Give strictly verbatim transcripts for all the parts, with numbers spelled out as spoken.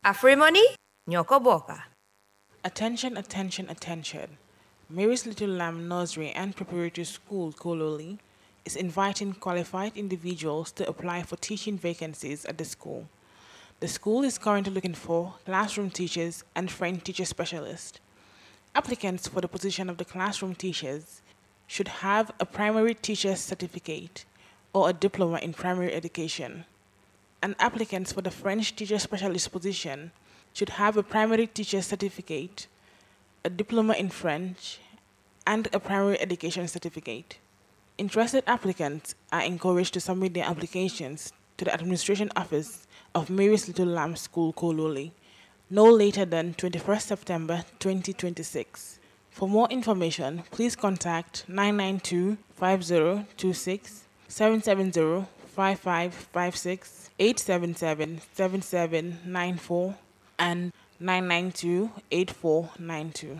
AfriMoney ñoo ko bokka. Attention, attention, attention. Mary's Little Lamb Nursery and Preparatory School, Kololi, is inviting qualified individuals to apply for teaching vacancies at the school. The school is currently looking for classroom teachers and French teacher specialists. Applicants for the position of the classroom teachers should have a primary teacher's certificate or a diploma in primary education. And applicants for the French teacher specialist position should have a primary teacher's certificate, a diploma in French, and a primary education certificate. Interested applicants are encouraged to submit their applications to the Administration Office of Mary's Little Lamb School, Kololi, no later than twenty-first September twenty twenty-six. For more information, please contact nine nine two, five zero two six, seven seven zero, five five five six, eight seven seven, seven seven nine four, and nine nine two, eight four nine two.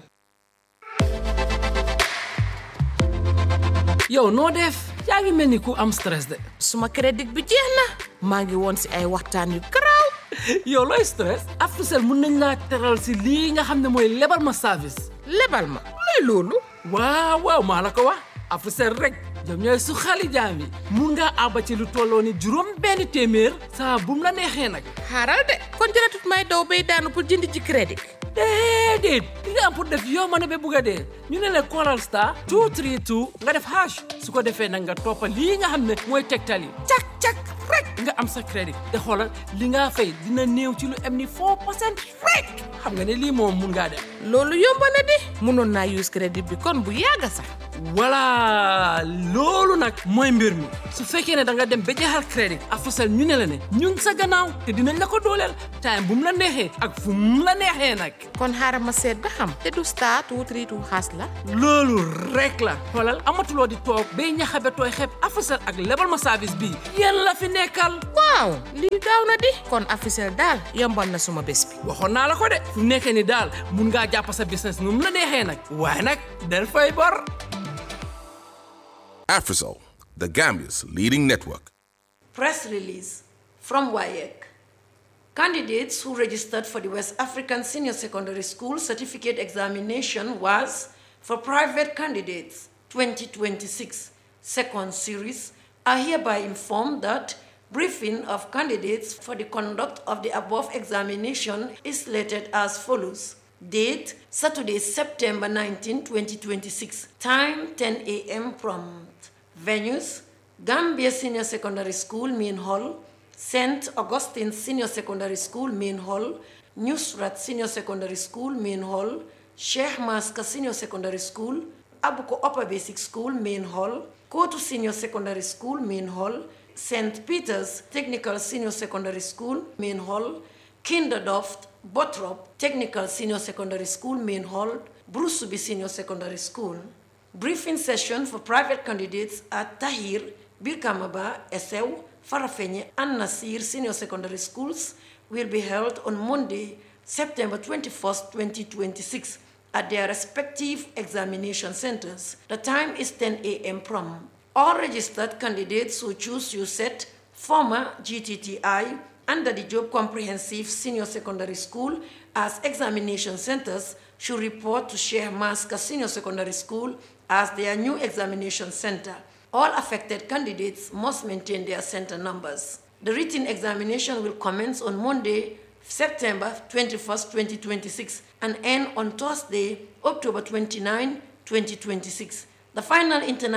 Yow noo def yaa ngi mel ni ku am stress de. suma crédit bi jeex na maa ngi woon si ay waxtaan yu garaaw. yow looy stress Africell mun nañ laa teral si lii nga xam ne mooy lebal ma service. lebal ma luy loolu. waaw waaw maa la ko wax Africell rek ñoom ñooy su xali jaam yi mun ngaa àbba ci lu tolloo ni juróom benn téeméer saa bu mu la neexee nag. xaaral de kon jëratut may daw bay daanu pour jënd ci crédit. déedéet li nga am pour def yow ma ne ba bugg a dee ñu ne la Coral Star two three two nga def hash su ko defee nag nga toppa lii nga xam ne mooy tegtal yi cak cak rek nga am sa crédit te xoolal li nga fay dina néew ci lu am ni four percent rek xam nga ne lii moom mun ngaa def. loolu yomb na di mënoon naa use crédit bi kon bu yàgg sax. voilà loolu nag mooy mbir mi su fekkee ne da nga dem ba jeexal crédit Africell ñu ne la ne ñun sa gannaaw te dinañ la ko dooleel time bu mu la neexee ak fu mu la neexee nag. kon xaaral ma seet ba xam te du star two three two xaas la. loolu rek la xoolal amatuloo di toog bay ñaxabe tooy xeeb Africell ak lebal ma service bii yéen la fi nekkal. waaw lii gaaw na di kon Africell daal yombal na suma bés bi. waxoon naa la ko de fu nekkee ni daal mun ngaa jàpp sa business nu mu la neexee nag waaye nag del fay bor. Africell, the Gambia's leading network. Press release from W A E C. Candidates who registered for the West African Senior Secondary School Certificate Examination was for private candidates twenty twenty-six second series are hereby informed that briefing of candidates for the conduct of the above examination is slated as follows. Date, Saturday, September nineteenth, twenty twenty-six. Time, ten a m prompt. Venues, Gambia Senior Secondary School, Main Hall, Saint Augustine Senior Secondary School, Main Hall, Nusrat Senior Secondary School, Main Hall, Sheikh Maska Senior Secondary School, Abuko Upper Basic School, Main Hall, Kotu Senior Secondary School, Main Hall, Saint Peter's Technical Senior Secondary School, Main Hall, Kinderdoft, Bottrop Technical Senior Secondary School, Main Hall, Brusubi Senior Secondary School. Briefing session for private candidates at Tahir, Birkamaba, Esew, Farafenye, and Nasir Senior Secondary Schools will be held on Monday, September twenty-first, twenty twenty-six at their respective examination centers. The time is ten a m prompt. All registered candidates who choose U S E T, former G T T I, under the Job Comprehensive Senior Secondary School as examination centers should report to Sheikh Maska Senior Secondary School as their new examination center. All affected candidates must maintain their center numbers. The written examination will commence on Monday, September twenty-first, twenty twenty-six and end on Thursday, October twenty-ninth, twenty twenty-six. The final international